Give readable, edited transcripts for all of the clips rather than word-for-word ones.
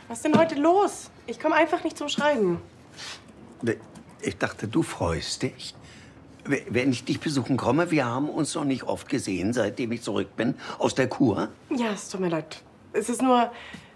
Was ist denn heute los? Ich komme einfach nicht zum Schreiben. Ich dachte, du freust dich, wenn ich dich besuchen komme. Wir haben uns noch nicht oft gesehen, seitdem ich zurück bin aus der Kur. Ja, es tut mir leid. Es ist nur...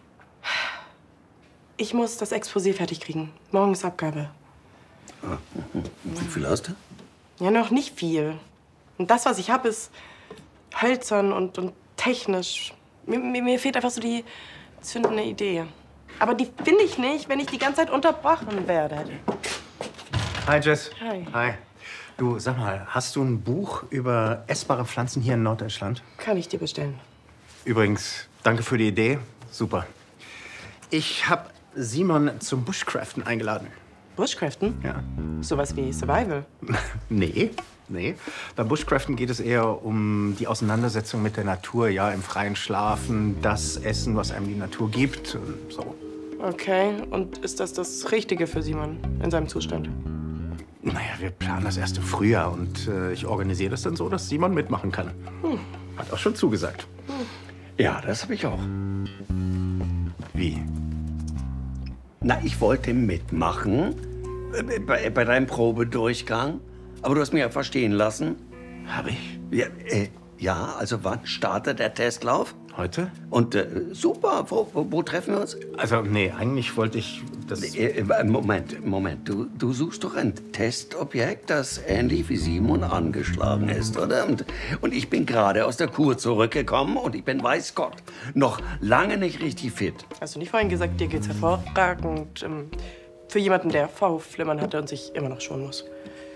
Ich muss das Exposé fertig kriegen. Morgen ist Abgabe. Wie viel hast du? Ja, noch nicht viel. Und das, was ich habe, ist hölzern und technisch. Mir fehlt einfach so die zündende Idee. Aber die finde ich nicht, wenn ich die ganze Zeit unterbrochen werde. Hi, Jess. Hi. Hi. Du, sag mal, hast du ein Buch über essbare Pflanzen hier in Norddeutschland? Kann ich dir bestellen. Übrigens, danke für die Idee. Super. Ich habe Simon zum Bushcraften eingeladen. Bushcraften? Ja. Sowas wie Survival. Nee. Beim Bushcraften geht es eher um die Auseinandersetzung mit der Natur, ja, im freien Schlafen, das Essen, was einem die Natur gibt, und so. Okay, und ist das Richtige für Simon in seinem Zustand? Naja, wir planen das erst im Frühjahr und ich organisiere das dann so, dass Simon mitmachen kann. Hat auch schon zugesagt. Ja, das habe ich auch. Wie? Na, ich wollte mitmachen bei deinem Probedurchgang. Aber du hast mich ja verstehen lassen. Hab ich? Ja, also wann startet der Testlauf? Heute? Und super, wo treffen wir uns? Also, nee, eigentlich wollte ich das... Moment. Du suchst doch ein Testobjekt, das ähnlich wie Simon angeschlagen ist, oder? Und ich bin gerade aus der Kur zurückgekommen und ich bin, weiß Gott, noch lange nicht richtig fit. Hast du nicht vorhin gesagt, dir geht's hervorragend? Für jemanden, der V-Flimmern hatte und sich immer noch schonen muss.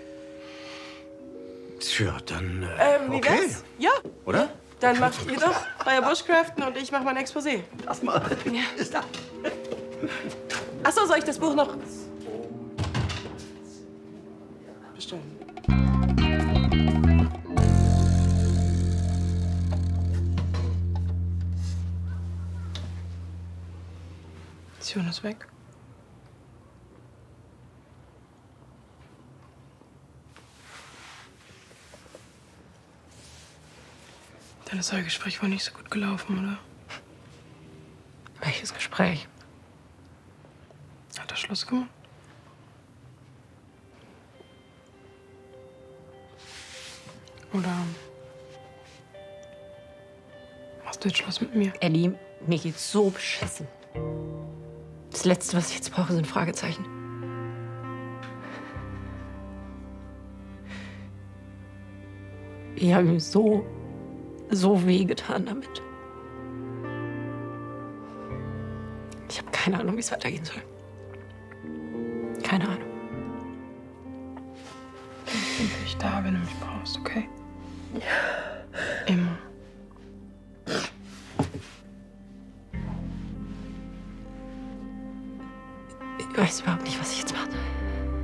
Tja, dann... Wie okay. wär's? Ja. Oder? Ja. Dann macht ihr doch euer Bushcraften und ich mach mein Exposé. Lass mal. Ja. Ach so, soll ich das Buch noch bestellen? Sion ist weg. Das Gespräch war nicht so gut gelaufen, oder? Welches Gespräch? Hat er Schluss gemacht? Oder machst du jetzt Schluss mit mir? Ellie, mir geht's so beschissen. Das Letzte, was ich jetzt brauche, sind Fragezeichen. Ich habe ihm so wehgetan damit. Ich habe keine Ahnung, wie es weitergehen soll. Keine Ahnung. Ich bin für dich da, wenn du mich brauchst, okay? Immer. Ich weiß überhaupt nicht, was ich jetzt mache.